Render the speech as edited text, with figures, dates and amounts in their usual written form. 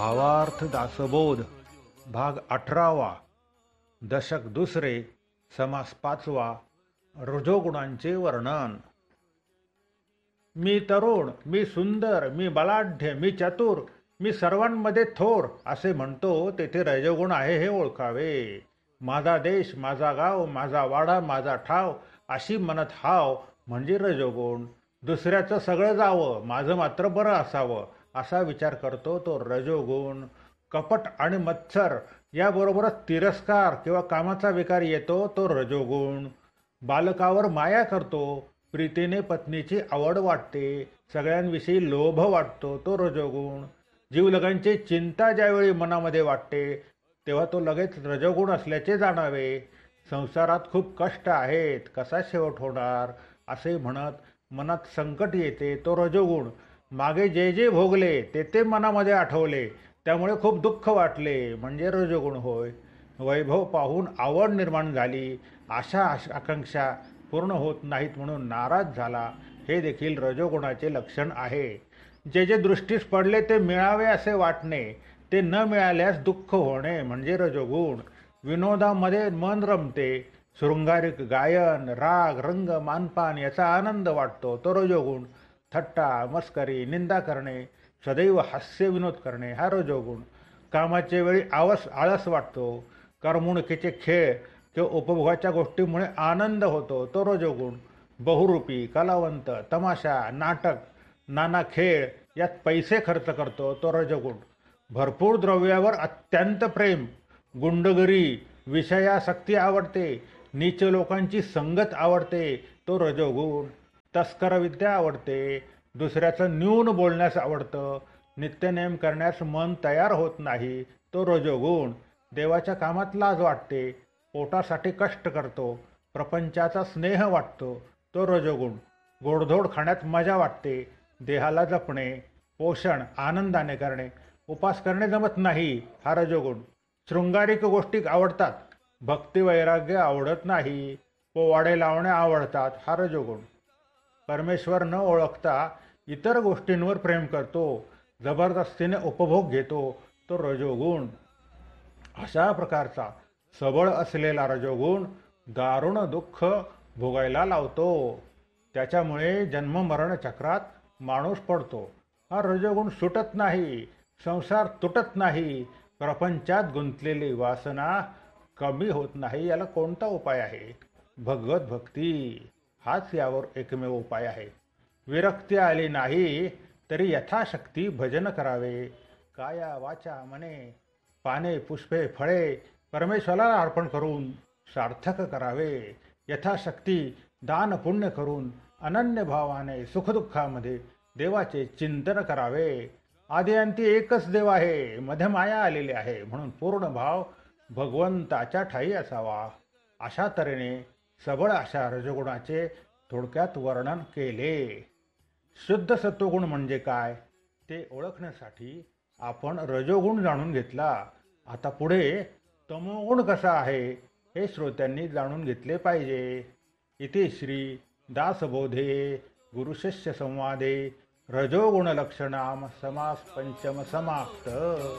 भावार्थ दासबोध भाग 18वा दशक दुसरे समास 5वा रजोगुणांचे वर्णन। मी तरुण, मी सुंदर, मी बलाढ्य, मी चतुर, मी सर्वांमध्ये थोर असे म्हणतो तेथे रजोगुण आहे हे ओळखावे। माझा देश, माझा गाव, माझा वाडा, माझा ठाव अशी म्हणत हाव म्हणजे रजोगुण। दुसऱ्याचं सगळं जावं, माझं मात्र बरं असावं असा विचार करतो तो रजोगुण। कपट आणि मत्सर याबरोबरच तिरस्कार किंवा कामाचा विकार येतो तो रजोगुण। बालकावर माया करतो, प्रीतीने पत्नीची आवड वाटते, सगळ्यांविषयी लोभ वाटतो तो रजोगुण। जीवलगांची चिंता ज्यावेळी मनामध्ये वाटते तेव्हा तो लगेच रजोगुण असल्याचे जाणावे। संसारात खूप कष्ट आहेत, कसा शेवट होणार असे म्हणत मनात संकट येते तो रजोगुण। मागे जे जे भोगले ते मनामध्ये आठवले त्यामुळे खूप दुःख वाटले म्हणजे रजोगुण होय। वैभव पाहून आवड निर्माण झाली, आशा आकांक्षा पूर्ण होत नाहीत म्हणून नाराज झाला, हे देखील रजोगुणाचे लक्षण आहे। जे जे दृष्टीस पडले ते मिळावे असे वाटणे, ते न मिळाल्यास दुःख होणे म्हणजे रजोगुण। विनोदामध्ये मन रमते, शृंगारिक गायन, राग, रंग, मानपान याचा आनंद वाटतो तो रजोगुण। थट्टा, मस्करी, निंदा करणे, सदैव हास्य विनोद करणे हा रजोगुण। कामाच्या वेळी आळस वाटतो, करमणुकीचे खेळ किंवा उपभोगाच्या गोष्टीमुळे आनंद होतो तो रजोगुण। बहुरूपी, कलावंत, तमाशा, नाटक, नाना खेळ यात पैसे खर्च करतो तो रजोगुण। भरपूर द्रव्यावर अत्यंत प्रेम, गुंडगिरी, विषयासक्ती आवडते, नीच लोकांची संगत आवडते तो रजोगुण। तस्करविद्या आवडते, दुसऱ्याचं न्यून बोलण्यास आवडतं, नित्यनेम करण्यास मन तयार होत नाही तो रजोगुण। देवाच्या कामात लाज वाटते, पोटासाठी कष्ट करतो, प्रपंचाचा स्नेह वाटतो तो रजोगुण। गोडधोड खाण्यात मजा वाटते, देहाला जपणे, पोषण आनंदाने करणे, उपास करणे जमत नाही हा रजोगुण। शृंगारिक गोष्टी आवडतात, भक्ती वैराग्य आवडत नाही, पोवाडे लावणे आवडतात हा रजोगुण। परमेश्वर न ओळखता इतर गोष्टींवर प्रेम करतो, जबरदस्तीने उपभोग घेतो तो रजोगुण। अशा प्रकारचा सबळ असलेला रजोगुण दारुण दुःख भोगायला लावतो, त्याच्यामुळे जन्ममरण चक्रात माणूस पडतो। हा रजोगुण सुटत नाही, संसार तुटत नाही, प्रपंचात गुंतलेली वासना कमी होत नाही। याला कोणता उपाय आहे? भगवत भक्ती हाच यावर एकमेव उपाय आहे। विरक्ती आली नाही तरी यथाशक्ती भजन करावे। काया वाचा मने पाने पुष्पे फळे परमेश्वराला अर्पण करून सार्थक करावे। यथाशक्ती दान पुण्य करून अनन्य भावाने सुखदुःखामध्ये देवाचे चिंतन करावे। आदी अंती एकच देव आहे, मध्ये माया आलेली आहे म्हणून पूर्ण भाव भगवंताच्या ठायी असावा। अशा तऱ्हेने सबळ अशा रजोगुणाचे थोडक्यात वर्णन केले। शुद्ध सत्वगुण म्हणजे काय ते ओळखण्यासाठी आपण रजोगुण जाणून घेतला। आता पुढे तमोगुण कसा आहे हे श्रोत्यांनी जाणून घेतले पाहिजे। इति श्री दासबोधे गुरुशिष्य संवादे रजोगुण लक्षणाम समास पंचम समाप्त।